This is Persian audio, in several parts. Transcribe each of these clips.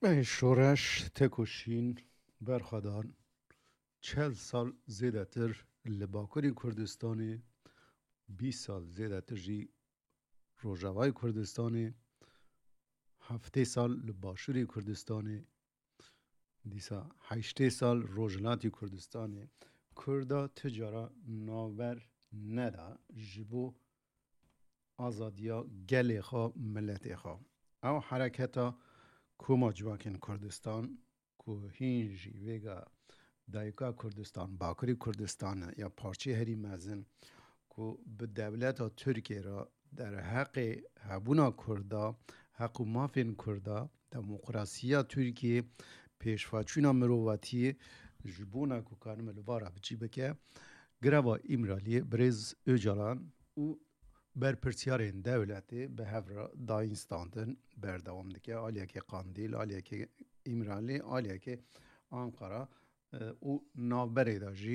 شورش تکوشین برخوادان 40 سال زیده تر لباکوری کردستانی 20 سال زیده تر جی روژاوای کردستانی 7 سال لباشوری کردستانی دیسا 8 سال روژلاتی کردستانی کردا تجارا ناور ندا جبو آزادیا گلی خوا ملتی خوا او حرکتا کوما جواکن کردستان کو هینجی ویگا دایکا کردستان باکری کردستان یا پارچه هری مزن کو به دولت ترکیه را در حق هبونا کردا حق و مافین کردا دموکراسیا ترکیه پیشواچونا مروواتی جبونا کو کانم لوارا بچی بکه گروا ایمرالی برز öcalan و برپرسیارین دولتی به هفرا داینستاندن بردوام دکه آلیا که قاندیل آلیا که ایمرالی آلیا که آنقره و نابری داجی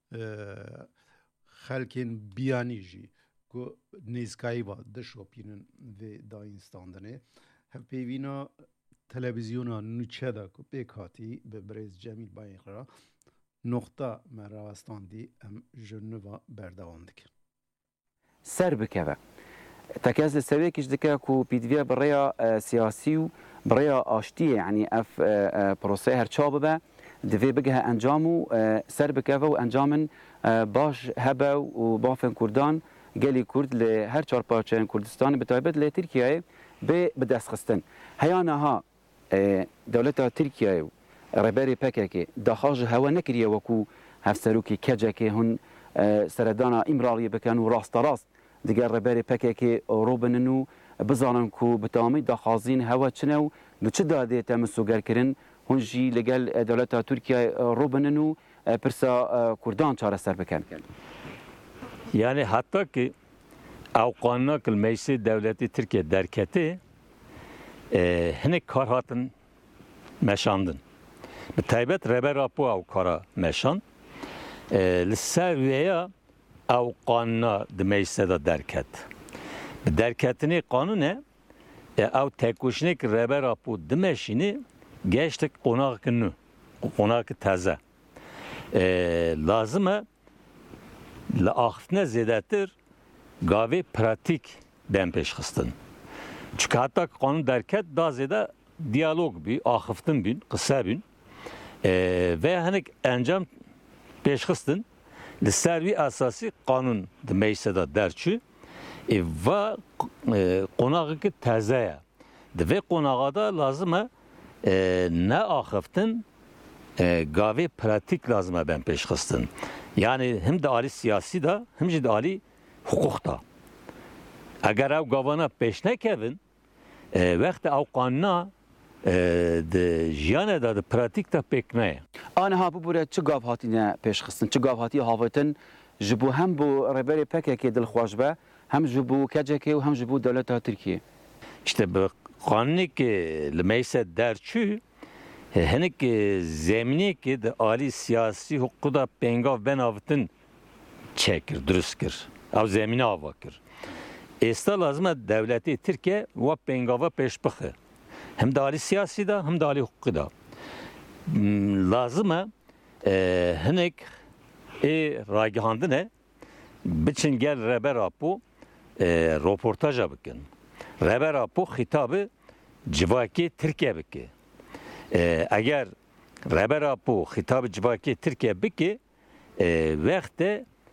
خلکین بیانی جی که نیزکایی با دشوپینن و داینستاندنه هفیوینا تلویزیونا نوچه دا که پیکاتی به برز جمیل بایقرا نقطه مراستاندی ام جنوبا بردوام دکه سر بکوه تکاز لسوی کش دکه کو پیدویا برای سیاسی و برای آشتی یعنی اف پروسه هر چا ببه دوی بگه انجامو سر بکوه و انجامن باش هبه و بافن کردان گلی کرد ل هر چهار پارچه کردستان به تایبت ل ترکیه به دست خستن هیانه ها دولت ترکیه ربری پکه که داخل هوا نکریه وکو هفسروکی کجه که هن سردانا امرالی بکن و راست دیگر ربری پکه که روبننو بزانن کو بتامی داخازین هوا چنو به چه داده تمسوگر کرن هنجی لگل دولت ترکیه روبننو پرسا کردان چاره سر بکن yani hatta ki avqanna kıl meclisi devleti Türkiye derketi hene karhatın meşandın. Bi taybet reber apu av kara meşan lisseviye avqanna de meclise de derket. Derketini kanune av tekuşnik reber apu demeşini geçtik konak günü konak taze lazım la axtine zedetir gavi pratik ben peşxistin. Çünkü hatta kanun derket da zede diyalog bi axıftın bin kısa bin ve hani encam peşxistin li servi asası kanun de meclise de derçi ve konağı ki tezeye ve konağa da lazım ne axıftın gavi pratik lazım ben peşxistin. Yani hem de ali siyasi da hem de ali hukuk da. Eğer ev gavana peşne kevin vakti ev kanuna de jiyane da de pratik da pek ne. آنها ببره چه گاو هاتینه پیش خستن چه گاو هاتی هاوتن جبو هم بو ربری پکه که دل خواش به هم جبو کجه که و هم جبو دولت ترکیه. İşte bu kanuni ki meclise derçü henek zemini ki de ali siyasi hukuku da pengav ben avtın çekir, dürüstkir. Av zemini avakir. Esta lazım devleti Türkiye ve pengava peşbıkı. Hem de ali siyasi da hem de ali hukuku da. Lazım henek ragihandı ne? Biçin gel reber apu röportaja bakın. Reber apu hitabı civaki Türkiye bakın. اگر ربر اپو خطاب جواکی ترکیه بکی وقت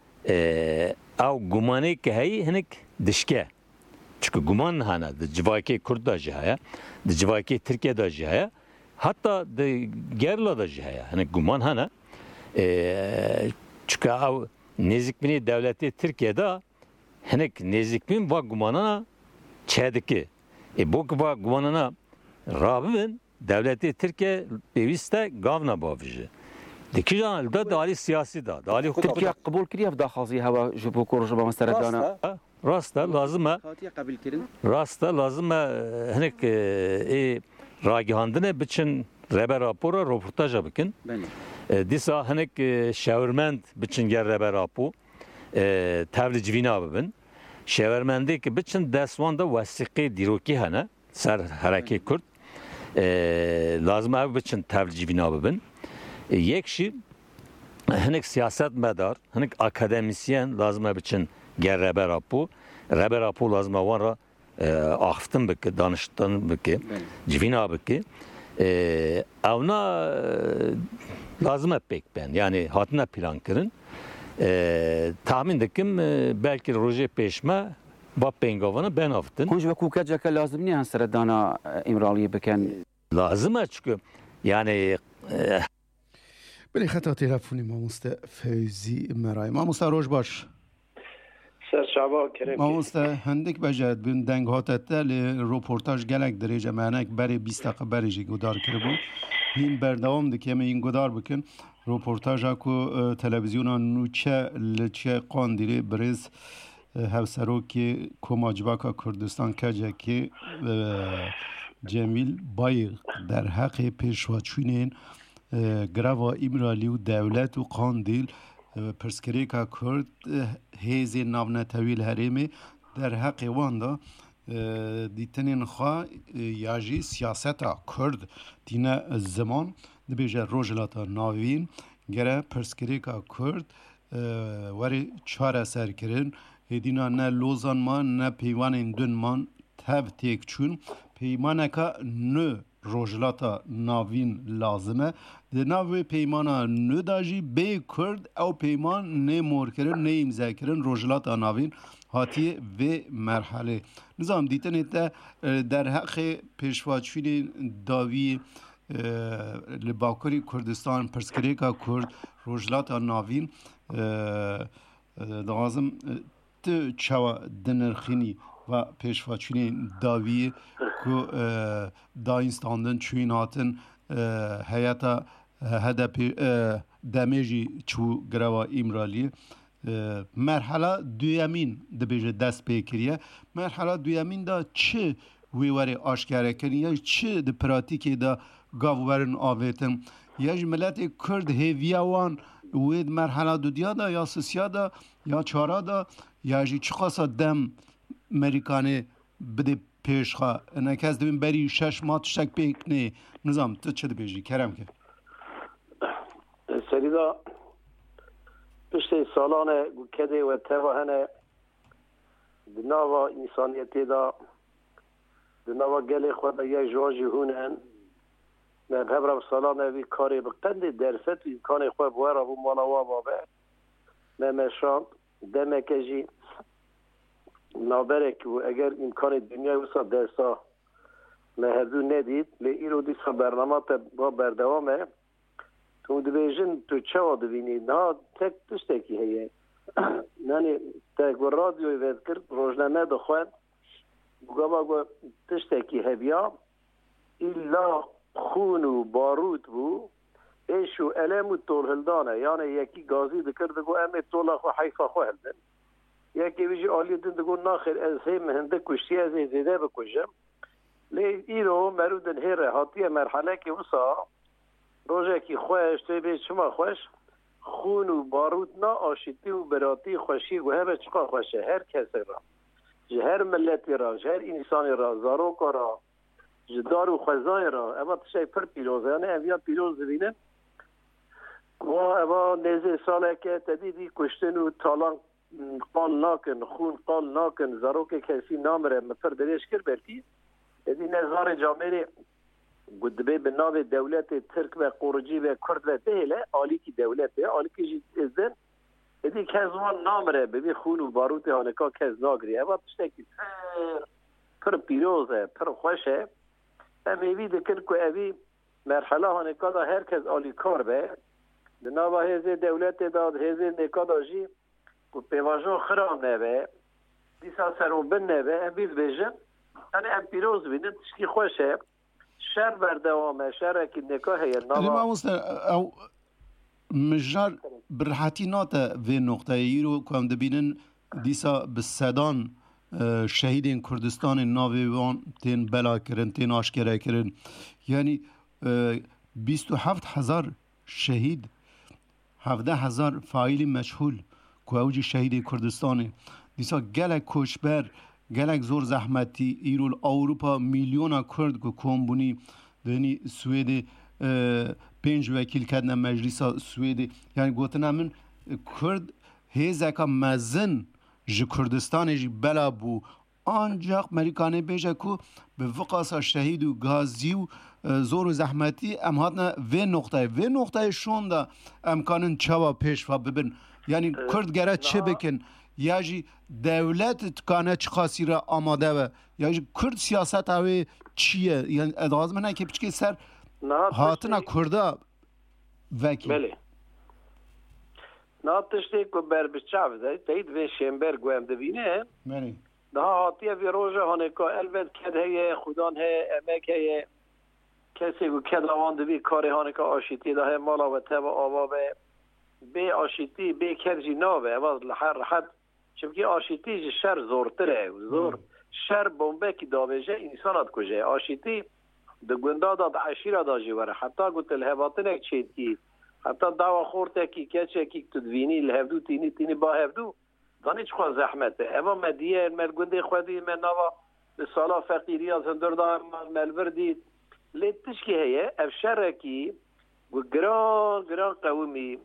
او گمانی که هی هنک دشکه çünkü guman hana de civaki Kurd da jihaya de civaki Türkiye da jihaya hatta de gerla da jihaya hani guman hana çünkü o nezikbini devleti Türkiye'de henek nezikbin va gumanana çediki bu va gumanana rabın devleti Türkiye beviste gavna bavcı. Deki canlı da ali siyasi da, ali hukuk. Türkiye kabul kiriyor da xazi hava jubu korucu ba meseredana. Rasta lazım. Türkiye kabul kirin. Rasta lazım henek ragihandine biçin reber rapora röportaja bikin. Disa henek şevermend biçin ger reber rapo tevlicvina bibin. Şevermendeki biçin desvan da vasiqi diroki hana ser hareke Kürt. لازم او بچن توجیوینا ببن یکشی هنک سیاست مدار هنک اکادمیسین لازم بچن گر ربر اپو لازم وان را آفتن بکه دانشتن بکه جوینا بکه اونا لازم پک بن yani hatına plan kırın tahmin dikim belki roje peşme bab pengavana ben aftın كونج وكو كجاك لازم ني هنسر دانا إمرالية بكن lazım çünkü yani بله خطا تلفنی ماموسته فوزی مرای ماموسته روش باش سر شعبا کرم ماموسته هندک بجد بین دنگ هاتته لی روپورتاج گلک دریجه معنک بری 20 دقیقه بریجی گدار کربو هین بردوام دکیم این گدار بکن روپورتاج اکو تلویزیونا نوچه لچه قاندیری بریز هفسروکی کماجباکا کردستان کجه که جمیل بایق در حق پیشواچوینین گروا ایمرالی و دولت و قاندیل پرسکریکا کرد هیزی ناونتویل هریمی در حق واندا دیتنین خواه یاجی سیاستا کرد دینه زمان دبیجه روجلاتا ناوین گره پرسکریکا کرد وری چاره سر کرن هدینا نه لوزان ما نه پیوان دون man tev tek çün peymaneka nö rojlata navin lazime de navê peymana nö da jî bê Kurd ew peyman nê morkirin nê imzakirin rojlata navîn hatiye vê merhelê nizam dîtinê te der heqê pêşvaçûnên dawî li Bakurê Kurdistan pirsgirêka Kurd rojlata navîn dixwazim tu çawa dinirxînî و پیشواچونی داوی که داینستاندن چوین هاتن هیاتا هدف دمیجی چو گروا ایمرالی مرحله دویمین دبیجه دست پیکریه مرحله دویمین دا چه ویواری آشکاره کنی یا چه د پراتیکی دا گاوورن آویتن یا ملت کرد هیویاوان وید مرحله دو دیا دا یا سسیا دا یا چارا دا یا جی چقاسا دم امریکانه بده پیشخوا نکاز دبین بری 6 ماه تشک پیک نه نظام تو چه دبیجی کرم که سریدا پشت سالانه کده و توهنه دناوا انسانیتی دا دناوا گلی خود یا جواجی هونن من هبرم سالانه وی کاری بقند درست وی کانی خواه بوارا بو مالا وابا نمشان دمکجی نابرک و اگر امکان دنیا وسا درسا مهدو ندید لی ایرو دیسا برنامه با بردوامه تو دویژن تو چه دوینی نه تک تشتکی هیه نانی تک و رادیوی وید کرد روزنامه دخوان بگا با تشتکی هبیا ایلا خون و بارود بو ایشو علم و طول هلدانه یعنی یکی گازی دکرد گو امی طولا خو حیفا خو هلدن یکی بیجی آلی دن دگون ناخر از هم هنده کشتی از زیده بکشم لی ایرو مرودن هیره حاطیه مرحله که وسا روژه که خوش توی بیش شما خوش خون و بارود نا آشتی و براتی خوشی و همه چقا خوشه هر کسی را هر ملتی را هر انسانی را زاروکا را جدار و خوزای را اما تشای پر پیروزه یعنی اویا پیروز بینه و اما نیزه ساله که تدیدی کشتن و تالان قال ناکن خون قال ناکن زاروک کسی نامره مفر دریش کر برکی ادی نظار جامعه گدبه به نام دولت ترک و قرجی و کرد و تهله آلی کی دولت آلی کی ازدن ادی کزوان نامره ببی خون و باروت هانکا کز ناگری اما پشتکی پر پیروزه پر خوشه امیوی دکن که اوی مرحله هانکا دا هر کز آلی کار به نام هزه دولت داد هزه نکا دا جی و پیواجو خرام نبه دیسا سرون بن نبه ام بیل بیجن یعنی ام پیروز بینن تشکی خوشه شر بردوامه شر اکی نکاه هی ما مستر او مجار برحاتی ناته وی نقطه ای رو کم دبینن دیسا بسدان شهیدین کردستان ناویوان تین بلا کرن تین آشکره کرن یعنی 27,000 شهید 17,000 فاعل مشهول که اوجی شهید کردستانه دیسا گلک کشبر گلک زور زحمتی ایرول اروپا میلیون کرد که کمبونی دنی سوئدی 5 وکیل کردن مجلس سوئدی یعنی گوتنا من کرد هیزکا مزن جی کردستان جی بلا بو آنجاق مریکانه بیجه که به وقاسا شهید و گازی و زور و زحمتی ام هاتنا وی نقطه شونده امکانن چوا پیش و ببین یعنی کرد گره چه بکن یا جی دولت تکانه چه خاصی را آماده و یا جی کرد سیاست هاوی چیه یعنی ادغاز منه که بچه سر هاتنا کرده وکی بله نه تشتی که بر بچاو ده تایید وی شنبر گویم دوینه منی ده هاتیه وی روژه هانه که البت کد هیه خودان هیه امک هیه کسی که کد آوان دوی کاری هانه که آشیتی ده مالا و تب آوا به آشیتی به کد جی ناوه اواز راحت چونکه آشیتی جی شر زورتره زور شر بومبه که داویجه انسانات کجه آشیتی ده گنده دا عشیره دا جیوره حتی گوت الهباطنک چید کی حتی دعوا خورته کی کچه کی تدوینی الهبدو تینی با هبدو دانی چخوا زحمته اما مدیه ملگنده خودی من نوا به سالا فقیری از هندرده ملوردی لیتش که هیه افشره کی و گران قومی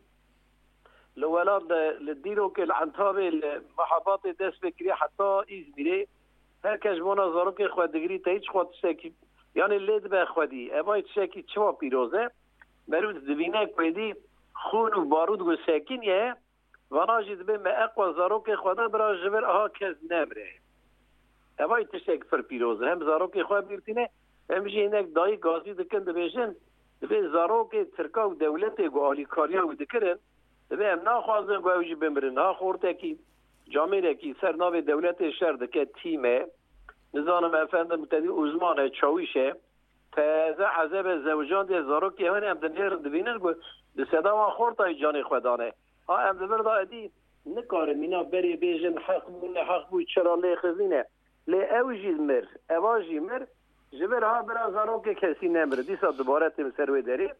لولاد لدیرو که الانتاب المحابات دست بکری حتی ایزمیره هر کش مناظرو که خودگیری تا هیچ خود شکی یعنی لید به خودی اما هیچ شکی چوا پیروزه مروز دوینه کویدی خون و بارود و سکینیه و ناجید به اقوى زاروک خدا برای جبر آها کس نمره اما هیچ شک فر پیروزه هم زاروک خود بیرتینه هم جی اینک دایی گازی دکن دبیشن دبی زاروک ترکا و دولت و آلیکاریا و دکرن دبی هم ناخوازن گویجی بمرن ها خورده کی جامعه کی سر ناو دولت شهر دکه تیمه نظام افندم متدی عزمان چاویشه تازه عذاب زوجان دی زاروکی همین هم دنیر دوینن گو د صدا و خورتا جان خدانه ها هم دبر دادی نکاره مینا بری بیژن حق بو چرا لخزینه لی اوجی مر اواجی مر جبر ها برا زاروکی کسی نمر دیسا دوباره تیم سروی داری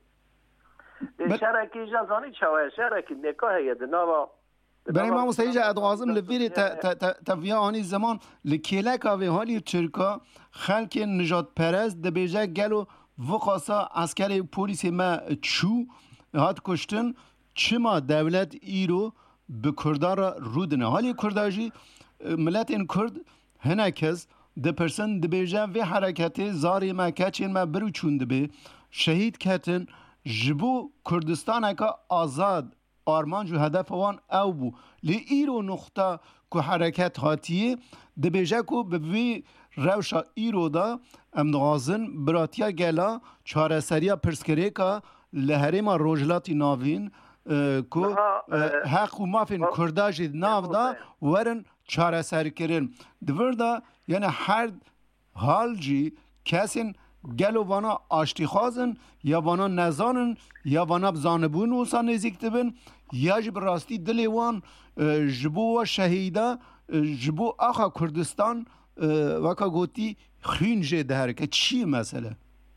شرکی جزانی چوای شرکی نکاه ید نوا برای ما مستیجه ادغازم لفیری تفیه آنی زمان لکیلک آوی حالی ترکا خلک نجات پرست دبیجه گلو وقاسا عسکر پولیس ما چو هات کشتن چما دولت ایرو به کردار رودنه حالی کرداجی ملت این کرد هنکز ده پرسن دبیجه وی حرکتی زاری ما کچین ما برو چون دبی شهید کتن جبو کردستان اکا آزاد آرمان جو هدف وان او بو لی ایرو نقطه که حرکت هاتیه دبیجه که به وی روشا ایرو دا امدغازن براتیا گلا چاره سریا پرسکره که لحریم روجلاتی ناوین که حق و مافین کرداجی ناو دا ورن چاره سری کرن دور دا یعنی هر حال جی کسین گلو وانا آشتی خوازن یا وانا نزانن یا وانا بزانبون وسا نزیکت بن یا جب راستی دلی وان جبو و شهیده جبو آخا کردستان وکا گوتی خین جده هرکه چی مسئله؟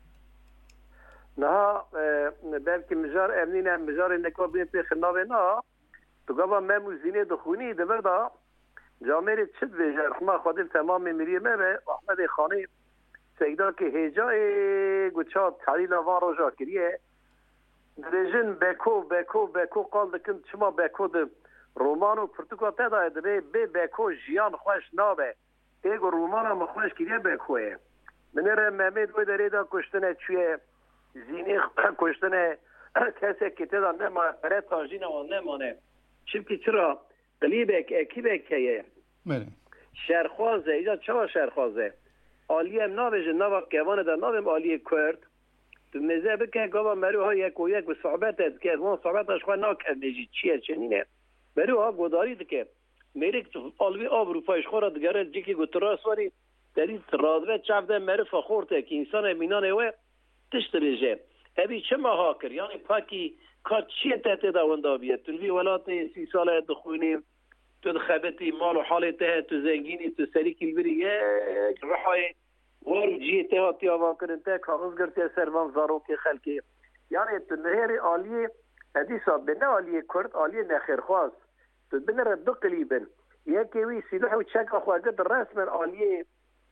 نه بلکه مجار امنین مجار نکو بین پی خنابه نه تو گابا مموزینه دخونی دبر دا جامعه چد ویجه خما خودل تمام میریه مبه احمد خانی سیدا که هجای گوچات تعلیل آوان رو جا کریه درجن بکو قال دکن چما بکو ده رومان و پرتوکا تدای ده به بکو جیان خوش نابه ایگو رومان هم خوش کریه بکوه منیر محمد و داره دا کشتنه چوی زینی کشتنه کسی که تدا نمانه پره تاجین و نمانه چون چرا قلیبک اکیبک که شرخوازه ایجا چما شرخوازه آلیه ناویج ناو کیوان در ناویم آلیه کرد تو مزه بکن گاوا مروها یک و یک به صحبت که وان صحبتش خواه ناکد میجی چیه چنینه مروها گوداری که میره آلوی آب روپایش خورا دگره جیکی گو تراسواری در این رادوه چفده مرفا خورده که انسان امینانه و تشت بیجه ابی چه ماها کر یعنی پاکی کار چیه تحت داونده بیه تلوی ولات 30 ساله دخونیم تو خبتی مال و حالته تو زنگینی تو سری کلبری یک رحای وارو جیته هاتی آوان کرن تا کاغذ گرتی سروان زاروک خلکی یعنی تو نهر آلیه حدیثا بنا آلیه کرد آلیه نخیرخواست تو بنا ردو قلیبن یکی وی سیلوح و چک خواهد رسم آلیه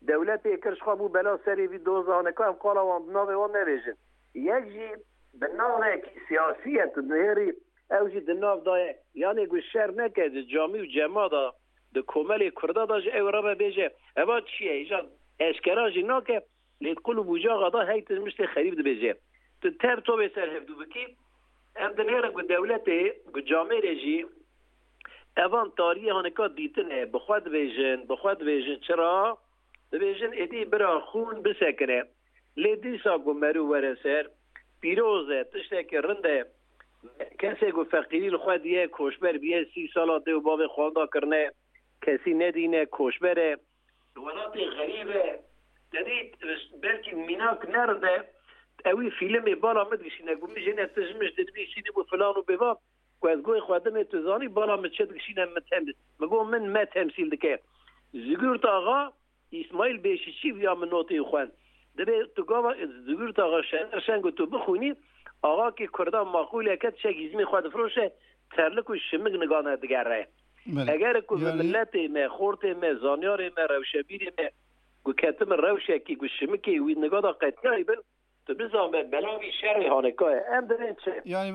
دولت کرش خوابو بلا سری وی دوزانه که هم قالا وان ناوه وان نویجن یک جی بناوه که سیاسیت نهری او جی دناو دای یعنی گو شر نکه جامی و جماعه ده کومل کرده دا جه او را بیجه اما چیه ایجا اشکرا جی ناکه لید قلو بوجا غدا هیت مشتی خریب ده بیجه تر تو بسر هفدو بکی ام دنهر گو دولت گو جامعه رجی اوان تاریه هانکا دیتنه بخواد بیجن چرا؟ بیجن ایدی برا خون بسکنه لیدی سا گو مرو ورسر پیروزه تشته که رنده کسی گو فقیری لخواد یه کوشبر بیه 30 سالا ده و باب خوانده کرنه کسی ندینه کوشبره ولات غریبه دید بلکه میناک نرده اوی فیلم بالا مدگشینه گو میجنه تجمش دنبیشینه بو فلانو بباب و از گوی خودم توزانی بالا مچد کشینه متهمد مگو من ما تمثیل دکه زگورت آقا اسماعیل بیشیچی بیا من نوتی خوان دبی تو گاوا زگورت آقا شنگو تو بخونی آقا که کردان ماقوله کد شگیزمی خود فروشه ترلک و شمگ نگانه دگره اگر که ملت ما خورت ما زانیار ما روشبیر ما گو کتم روشه که گو شمکی وی نگاه دا قطعی بن تو بزام بلاوی شرعی هانکاه ام درین چه یعنی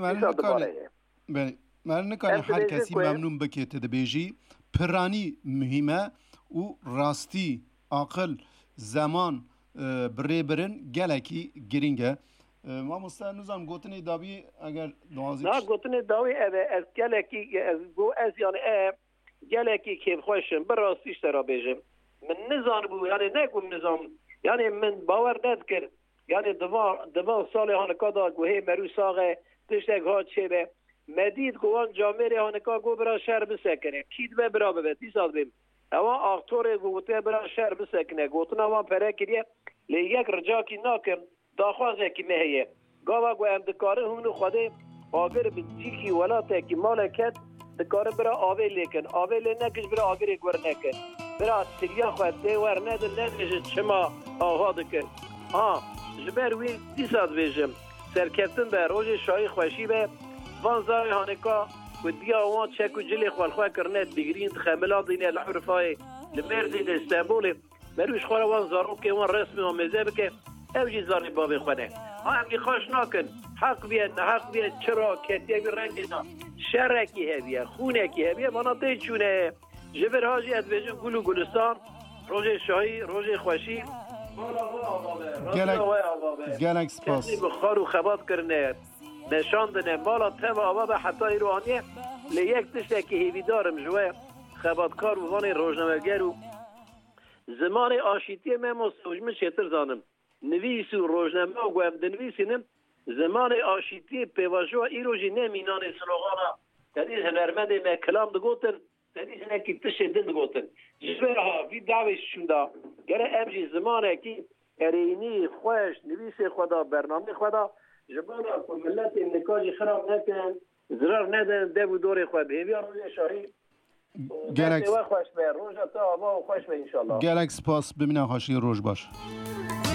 من نکاره هر کسی ممنون بکیت دبیجی پرانی مهمه و راستی عقل زمان بری برن گلکی گرینگه ما مستنوزم گوتنی داوی اگر نوازی نه گوتنی داوی از گلکی از گو از یعنی گلکی که خوشم بر راستیش ترا بیجم من نزان بو یعنی نگم نظام یعنی من باور ند کرد یعنی دوان سال هانکا دا گوهی مرو ساقه تشتگ ها چه به مدید گوان جامعه هانکا گو برا شهر بسکنه کید به برا ببه دیساد بیم اما آقتور گوته برا شهر بسکنه گوتن اما پره کریه لی یک رجا کی ناکم داخوازه کی مهیه گاوا گو ام دکاره هونو خوده آگر بزی کی ولاته کی مالکت دکاره برا آوه لیکن آوه لی نکش برا آگر گور نکن برا سریا خود دیوار ندن نمیشه چما آها دکن جبر وی دیساد بیجم سرکتن به روز شایی خوشی به وانزای هانکا و دیا وان چکو جلی خوالخواه کرنه بگرین خملات دینه الحرفای لمرزی استانبول مروش خواه وانزارو که وان رسمی و مزه که او جی زاری بابی خونه همگی خوش ناکن حق بیاد چرا کتیه بی رنگی نا شرکی هبیه خونکی هبیه مناطقی چونه جبر هاجی از بیجم گلو گلستان روز شایی روز خوشی گلک سپاس کسی بخار و خبات کرنه نشاندنه مالا تم آبا به حتی ایرانیه لیک تشته که هیوی دارم جوه خباتکار و وان روزنامه‌گر و زمان آشیتی من مستوجمه چطور زانم نویس و روزنامه و گوهم دنویسینم زمان آشیتی پیواجو ایروژی نمینان سلوغانا تدیز هنرمند ما کلام دگوتن تدیز نکی تشه دل دگوتن جزوه ها وی دعوی شوندا گره امجی زمانه که ارینی خوش نویس خدا برنامه خدا جبانا که ملت نکاجی خراب نکن زرار ندن دو دور خود بیار روی شاهی گلک خوش به روز تا آبا و خوش به انشالله گلک سپاس ببینم هاشی روز باش